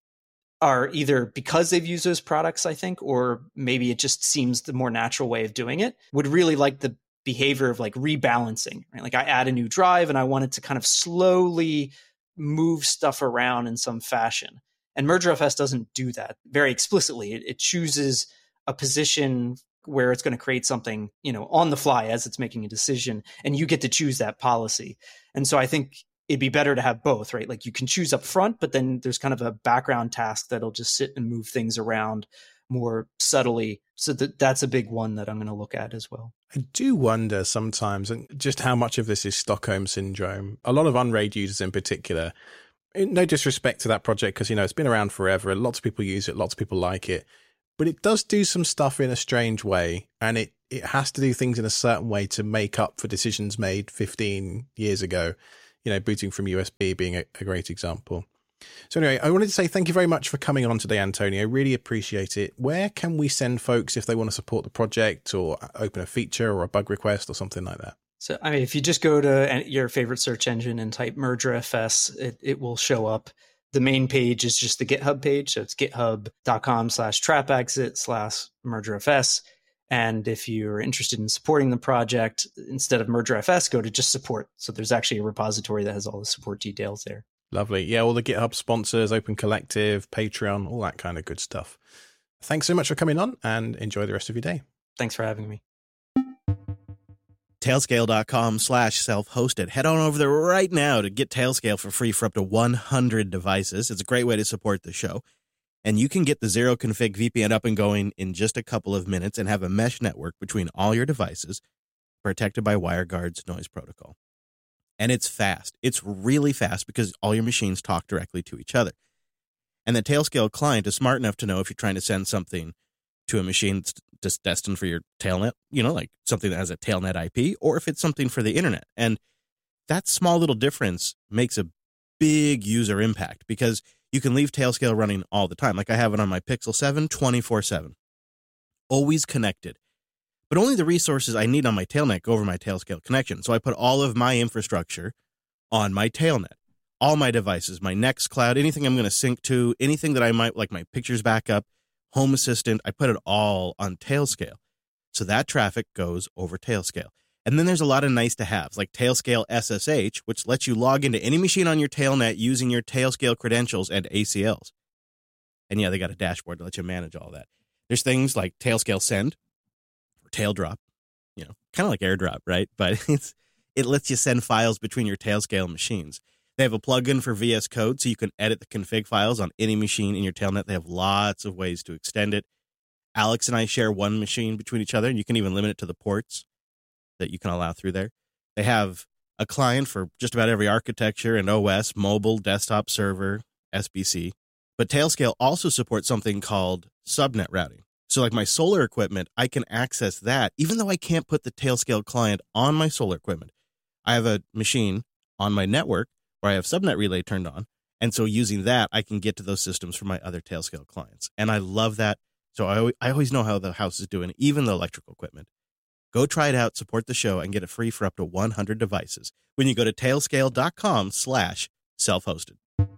S3: are either because they've used those products, I think, or maybe it just seems the more natural way of doing it, would really like the behavior of like rebalancing, right? Like I add a new drive and I want it to kind of slowly move stuff around in some fashion. And MergerFS doesn't do that very explicitly. It, it chooses a position where it's going to create something, you know, on the fly as it's making a decision, and you get to choose that policy. And so I think it'd be better to have both, right? Like you can choose up front, but then there's kind of a background task that'll just sit and move things around more subtly. So that that's a big one that I'm going to look at as well.
S2: I do wonder sometimes just how much of this is Stockholm syndrome. A lot of Unraid users in particular, no disrespect to that project, because, you know, it's been around forever. Lots of people use it. Lots of people like it. But it does do some stuff in a strange way, and it, it has to do things in a certain way to make up for decisions made fifteen years ago, you know, booting from U S B being a, a great example. So anyway, I wanted to say thank you very much for coming on today, Antonio. I really appreciate it. Where can we send folks if they want to support the project or open a feature or a bug request or something like that?
S3: So, I mean, if you just go to your favorite search engine and type MergerFS, it, it will show up. The main page is just the GitHub page. So it's github.com slash trapexit slash MergerFS. And if you're interested in supporting the project, instead of MergerFS, go to just support. So there's actually a repository that has all the support details there.
S2: Lovely. Yeah, all the GitHub sponsors, Open Collective, Patreon, all that kind of good stuff. Thanks so much for coming on, and enjoy the rest of your day.
S3: Thanks for having me.
S1: Tailscale.com slash self-hosted. Head on over there right now to get Tailscale for free for up to one hundred devices. It's a great way to support the show. And you can get the zero config V P N up and going in just a couple of minutes and have a mesh network between all your devices protected by WireGuard's noise protocol. And it's fast. It's really fast because all your machines talk directly to each other. And the Tailscale client is smart enough to know if you're trying to send something to a machine that's just destined for your tailnet, you know, like something that has a tailnet I P, or if it's something for the internet. And that small little difference makes a big user impact because you can leave Tailscale running all the time. Like I have it on my Pixel seven, twenty-four seven. Always connected. But only the resources I need on my tailnet go over my Tailscale connection. So I put all of my infrastructure on my tailnet. All my devices, my Nextcloud, anything I'm going to sync to, anything that I might, like my pictures backup, Home Assistant, I put it all on Tailscale. So that traffic goes over Tailscale. And then there's a lot of nice to haves, like Tailscale S S H, which lets you log into any machine on your Tailnet using your Tailscale credentials and A C Ls. And yeah, they got a dashboard to let you manage all that. There's things like Tailscale Send or Taildrop, you know, kind of like AirDrop, right? But it's it lets you send files between your Tailscale machines. They have a plugin for V S Code, so you can edit the config files on any machine in your Tailnet. They have lots of ways to extend it. Alex and I share one machine between each other, and you can even limit it to the ports that you can allow through there. They have a client for just about every architecture and O S, mobile, desktop, server, S B C. But Tailscale also supports something called subnet routing. So like my solar equipment, I can access that, even though I can't put the Tailscale client on my solar equipment. I have a machine on my network where I have subnet relay turned on. And so using that, I can get to those systems from my other Tailscale clients. And I love that. So I, I always know how the house is doing, even the electrical equipment. Go try it out, support the show, and get it free for up to one hundred devices when you go to tailscale.com slash self-hosted.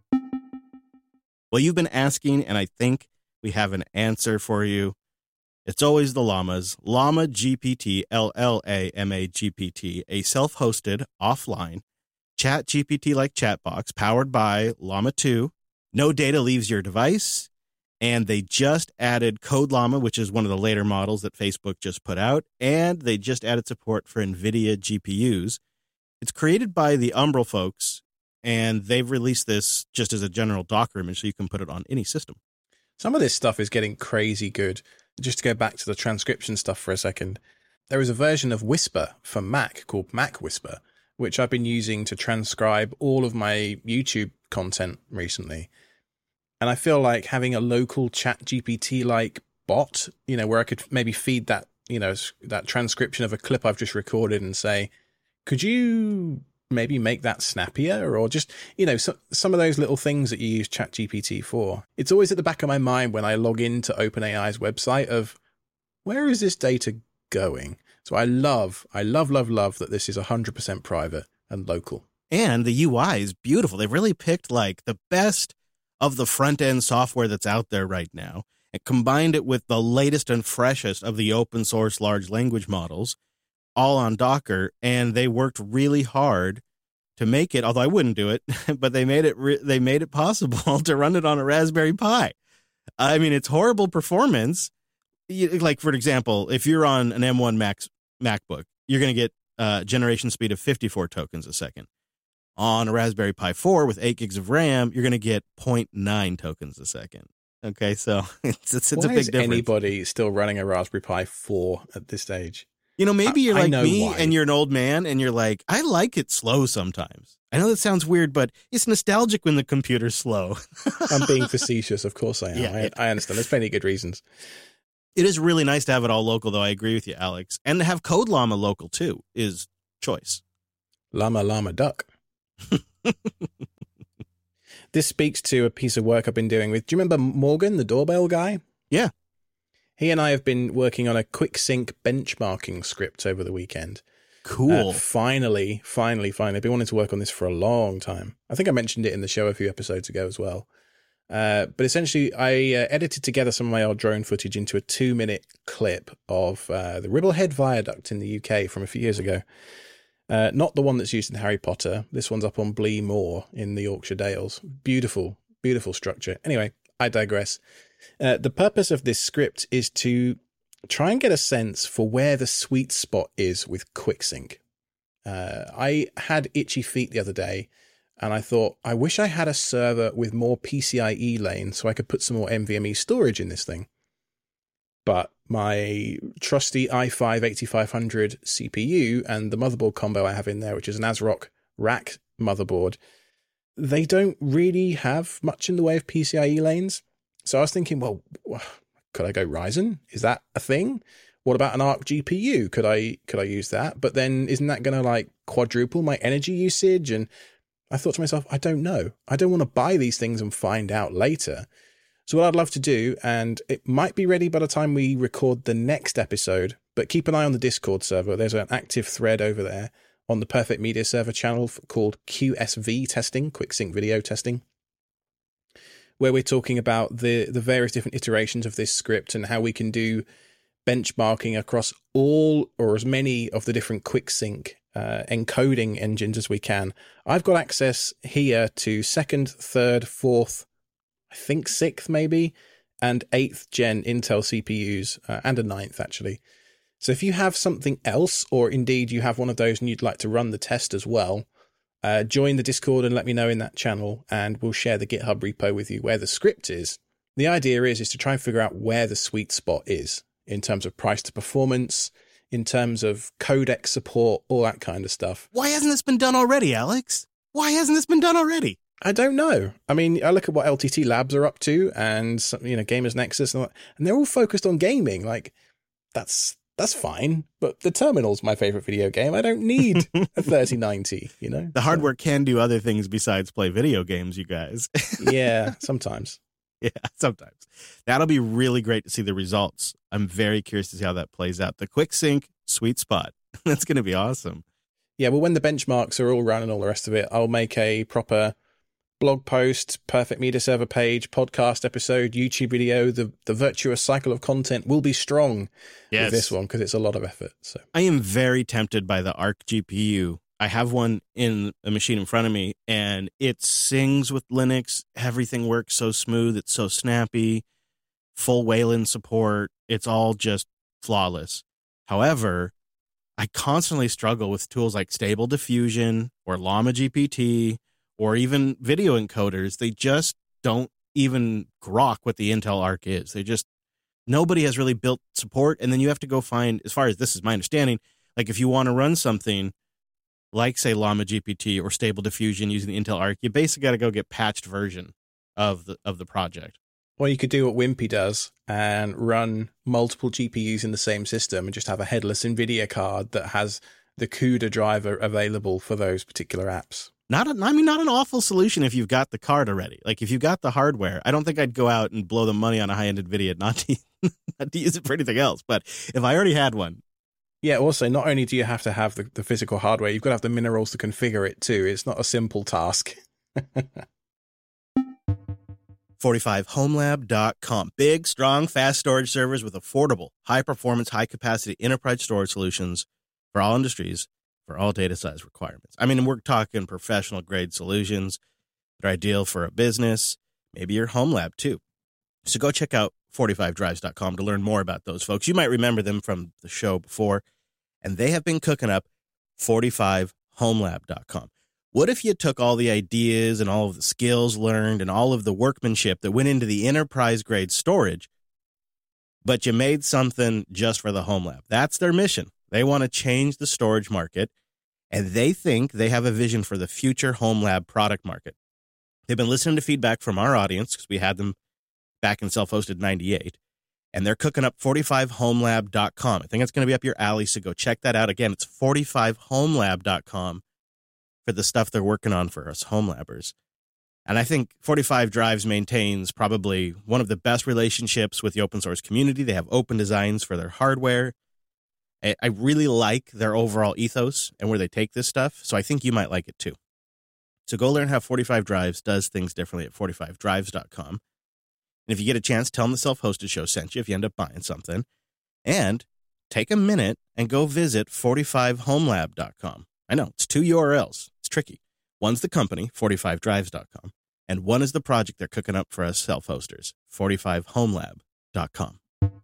S1: Well, you've been asking, and I think we have an answer for you. It's always the llamas. Llama G P T, L L A M A G P T, a self-hosted, offline, chat G P T-like chat box powered by Llama two. No data leaves your device. And they just added Code Llama, which is one of the later models that Facebook just put out. And they just added support for NVIDIA G P Us. It's created by the Umbrel folks, and they've released this just as a general Docker image so you can put it on any system.
S2: Some of this stuff is getting crazy good. Just to go back to the transcription stuff for a second, there is a version of Whisper for Mac called Mac Whisper, which I've been using to transcribe all of my YouTube content recently. And I feel like having a local chat G P T-like bot, you know, where I could maybe feed that, you know, that transcription of a clip I've just recorded and say, could you maybe make that snappier? Or just, you know, so, some of those little things that you use chat G P T for. It's always at the back of my mind when I log into OpenAI's website of, where is this data going? So I love, I love, love, love that this is one hundred percent private and local.
S1: And the U I is beautiful. They've really picked like the best of the front-end software that's out there right now and combined it with the latest and freshest of the open source large language models, all on Docker, and they worked really hard to make it, although I wouldn't do it, but they made it re- they made it possible to run it on a Raspberry Pi. I mean, it's horrible performance. Like, for example, if you're on an M one Max MacBook, you're going to get uh, generation speed of fifty-four tokens a second. On a Raspberry Pi four with eight gigs of RAM, you're going to get zero point nine tokens a second. Okay, so it's it's, it's
S2: Why
S1: a big
S2: is
S1: difference.
S2: Anybody still running a Raspberry Pi four at this stage?
S1: You know, maybe you're
S2: I,
S1: like
S2: I know
S1: me
S2: why.
S1: and you're an old man and you're like, I like it slow sometimes. I know that sounds weird, but it's nostalgic when the computer's slow.
S2: I'm being facetious, of course I am.
S1: Yeah,
S2: I,
S1: it,
S2: I understand. There's plenty of good reasons.
S1: It is really nice to have it all local, though. I agree with you, Alex. And to have Code Llama local, too, is choice.
S2: Llama, llama, duck. This speaks to a piece of work I've been doing with, do you remember Morgan, the doorbell guy?
S1: Yeah.
S2: He and I have been working on a quick sync benchmarking script over the weekend.
S1: Cool.
S2: Uh, finally, finally, finally. I've been wanting to work on this for a long time. I think I mentioned it in the show a few episodes ago as well. Uh, but essentially, I uh, edited together some of my old drone footage into a two-minute clip of uh, the Ribblehead Viaduct in the U K from a few years ago. Uh, not the one that's used in Harry Potter. This one's up on Blee Moor in the Yorkshire Dales. Beautiful, beautiful structure. Anyway, I digress. Uh, the purpose of this script is to try and get a sense for where the sweet spot is with QuickSync. Uh, I had itchy feet the other day, and I thought, I wish I had a server with more PCIe lanes so I could put some more NVMe storage in this thing. But my trusty i five eighty-five hundred C P U and the motherboard combo I have in there, which is an ASRock rack motherboard, they don't really have much in the way of PCIe lanes. So I was thinking, well, could I go Ryzen? Is that a thing? What about an Arc G P U? Could I could I use that? But then isn't that going to like quadruple my energy usage? And I thought to myself, I don't know. I don't want to buy these things and find out later. So what I'd love to do, and it might be ready by the time we record the next episode, but keep an eye on the Discord server. There's an active thread over there on the Perfect Media Server channel called Q S V testing, Quick Sync Video Testing, where we're talking about the, the various different iterations of this script and how we can do benchmarking across all or as many of the different QuickSync uh, encoding engines as we can. I've got access here to second, third, fourth, I think sixth maybe, and eighth gen Intel C P Us, uh, and a ninth actually. So if you have something else, or indeed you have one of those and you'd like to run the test as well, uh, join the Discord and let me know in that channel, and we'll share the GitHub repo with you where the script is. The idea is, is to try and figure out where the sweet spot is in terms of price to performance, in terms of codec support, all that kind of stuff.
S1: Why hasn't this been done already, Alex? Why hasn't this been done already?
S2: I don't know. I mean, I look at what L T T Labs are up to, and you know, Gamers Nexus, and, all that, and they're all focused on gaming. Like, that's that's fine, but the Terminal's my favorite video game. I don't need a thirty ninety. You know,
S1: the hardware so. can do other things besides play video games. You guys,
S2: yeah, sometimes.
S1: Yeah, sometimes. That'll be really great to see the results. I'm very curious to see how that plays out. The QuickSync sweet spot. That's going to be awesome.
S2: Yeah, well, when the benchmarks are all run and all the rest of it, I'll make a proper blog post, perfect media server page, podcast episode, YouTube video. The the virtuous cycle of content will be strong
S1: yes.
S2: with this one because it's a lot of effort. So
S1: I am very tempted by the Arc G P U. I have one in a machine in front of me, and it sings with Linux. Everything works so smooth. It's so snappy. Full Wayland support. It's all just flawless. However, I constantly struggle with tools like Stable Diffusion or Llama G P T or even video encoders. They just don't even grok what the Intel Arc is. They just, nobody has really built support. And then you have to go find, as far as this is my understanding, like if you want to run something like, say, Llama G P T or Stable Diffusion using the Intel Arc, you basically got to go get patched version of the of the project.
S2: Well, you could do what Wimpy does and run multiple G P Us in the same system and just have a headless NVIDIA card that has the CUDA driver available for those particular apps.
S1: Not, a, I mean, not an awful solution if you've got the card already. Like, if you've got the hardware, I don't think I'd go out and blow the money on a high-end NVIDIA not to, not to use it for anything else. But if I already had one.
S2: Yeah, also, not only do you have to have the, the physical hardware, you've got to have the minerals to configure it too. It's not a simple task.
S1: forty-five homelab dot com. Big, strong, fast storage servers with affordable, high-performance, high-capacity enterprise storage solutions for all industries, for all data size requirements. I mean, we're talking professional-grade solutions that are ideal for a business, maybe your home lab, too. So go check out forty-five drives dot com to learn more about those folks. You might remember them from the show before, and they have been cooking up forty-five homelab dot com. What if you took all the ideas and all of the skills learned and all of the workmanship that went into the enterprise-grade storage, but you made something just for the home lab? That's their mission. They want to change the storage market, and they think they have a vision for the future home lab product market. They've been listening to feedback from our audience because we had them back in Self-Hosted ninety-eight, and they're cooking up forty-five homelab dot com. I think it's going to be up your alley, so go check that out. Again, it's forty-five homelab dot com for the stuff they're working on for us home labbers. And I think forty-five Drives maintains probably one of the best relationships with the open source community. They have open designs for their hardware. I really like their overall ethos and where they take this stuff, so I think you might like it too. So go learn how forty-five Drives does things differently at forty-five drives dot com. And if you get a chance, tell them the Self-Hosted Show sent you if you end up buying something. And take a minute and go visit forty-five homelab dot com. I know, it's two U R Ls. It's tricky. One's the company, forty-five drives dot com, and one is the project they're cooking up for us self-hosters, forty-five homelab dot com.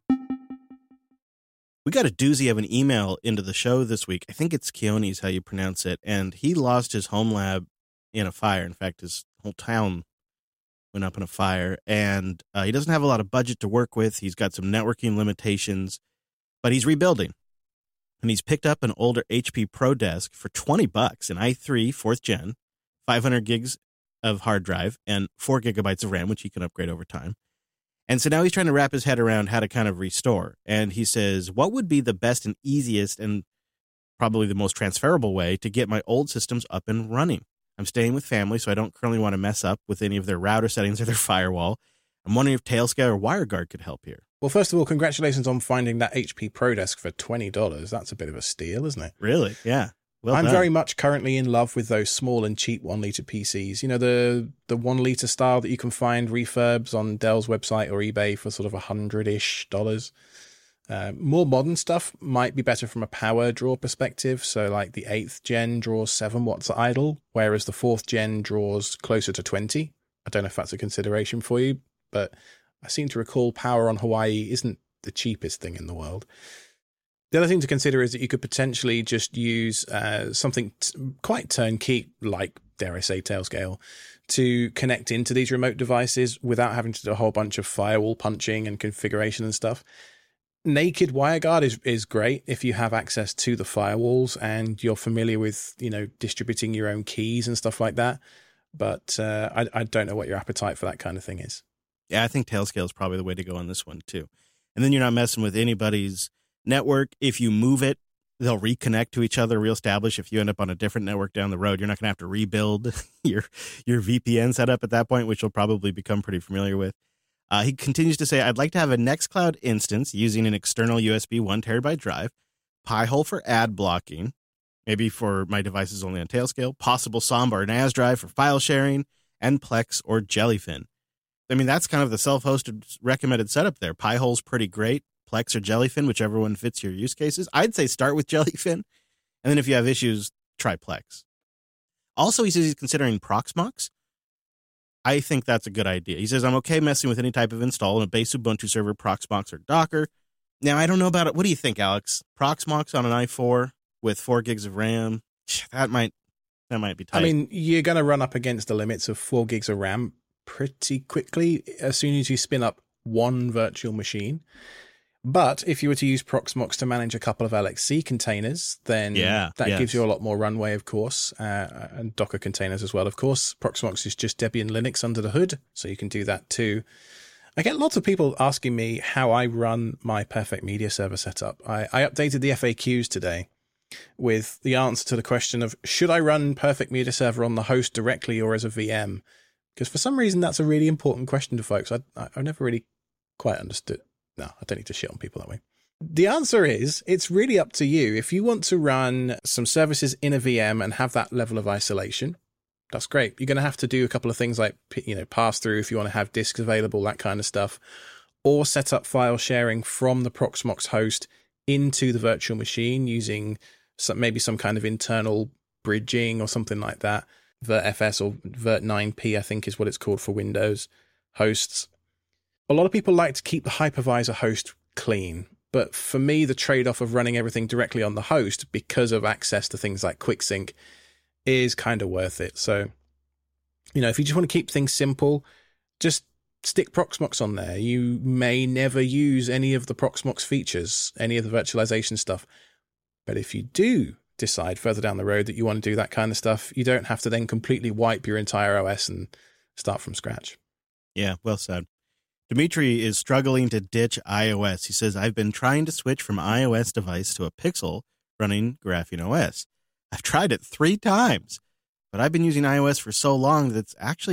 S1: We got a doozy of an email into the show this week. I think it's Keone's how you pronounce it, and he lost his home lab in a fire. In fact, his whole town went up in a fire, and uh, he doesn't have a lot of budget to work with. He's got some networking limitations, but he's rebuilding. And he's picked up an older H P ProDesk for twenty bucks, an i three fourth gen, five hundred gigs of hard drive, and four gigabytes of RAM, which he can upgrade over time. And so now he's trying to wrap his head around how to kind of restore. And he says, what would be the best and easiest and probably the most transferable way to get my old systems up and running? I'm staying with family, so I don't currently want to mess up with any of their router settings or their firewall. I'm wondering if Tailscale or WireGuard could help here.
S2: Well, first of all, congratulations on finding that H P ProDesk for twenty dollars. That's a bit of a steal, isn't it?
S1: Really? Yeah. Well
S2: I'm
S1: done.
S2: very much currently in love with those small and cheap one-liter P Cs. You know, the the one-liter style that you can find refurbs on Dell's website or eBay for sort of a hundred-ish dollars. Uh, more modern stuff might be better from a power draw perspective. So like the eighth gen draws seven watts idle, whereas the fourth gen draws closer to twenty. I don't know if that's a consideration for you, but I seem to recall power on Hawaii isn't the cheapest thing in the world. The other thing to consider is that you could potentially just use uh, something t- quite turnkey, like, dare I say, Tailscale, to connect into these remote devices without having to do a whole bunch of firewall punching and configuration and stuff. Naked WireGuard is, is great if you have access to the firewalls and you're familiar with, you know, distributing your own keys and stuff like that. But uh, I, I don't know what your appetite for that kind of thing is.
S1: Yeah, I think Tailscale is probably the way to go on this one, too. And then you're not messing with anybody's network. If you move it, they'll reconnect to each other, reestablish. If you end up on a different network down the road, you're not going to have to rebuild your, your V P N setup at that point, which you'll probably become pretty familiar with. Uh, he continues to say, I'd like to have a Nextcloud instance using an external U S B one terabyte drive, Pi-hole for ad blocking, maybe for my devices only on Tailscale, possible Samba or N A S drive for file sharing, and Plex or Jellyfin. I mean, that's kind of the self-hosted recommended setup there. Pi-hole's pretty great. Plex or Jellyfin, whichever one fits your use cases. I'd say start with Jellyfin, and then if you have issues, try Plex. Also, he says he's considering Proxmox. I think that's a good idea. He says, I'm okay messing with any type of install on a base Ubuntu server, Proxmox, or Docker. Now, I don't know about it. What do you think, Alex? Proxmox on an i four with four gigs of RAM? That might that might be tight.
S2: I mean, you're going to run up against the limits of four gigs of RAM pretty quickly as soon as you spin up one virtual machine. But if you were to use Proxmox to manage a couple of L X C containers, then
S1: yeah,
S2: that
S1: yes.
S2: gives you a lot more runway, of course, uh, and Docker containers as well, of course. Proxmox is just Debian Linux under the hood, so you can do that too. I get lots of people asking me how I run my Perfect Media Server setup. I, I updated the F A Qs today with the answer to the question of, should I run Perfect Media Server on the host directly or as a V M? Because for some reason, that's a really important question to folks. I, I, I've never really quite understood. No, I don't need to shit on people that way. The answer is, it's really up to you. If you want to run some services in a V M and have that level of isolation, that's great. You're going to have to do a couple of things like, you know, pass through if you want to have disks available, that kind of stuff, or set up file sharing from the Proxmox host into the virtual machine using some, maybe some kind of internal bridging or something like that. VirtFS or Virt nine P, I think is what it's called for Windows hosts. A lot of people like to keep the hypervisor host clean, but for me, the trade-off of running everything directly on the host because of access to things like QuickSync is kind of worth it. So, you know, if you just want to keep things simple, just stick Proxmox on there. You may never use any of the Proxmox features, any of the virtualization stuff, but if you do decide further down the road that you want to do that kind of stuff, you don't have to then completely wipe your entire O S and start from scratch.
S1: Yeah, well said. Dimitri is struggling to ditch iOS. He says, I've been trying to switch from iOS device to a Pixel running Graphene O S. I've tried it three times, but I've been using iOS for so long that it's actually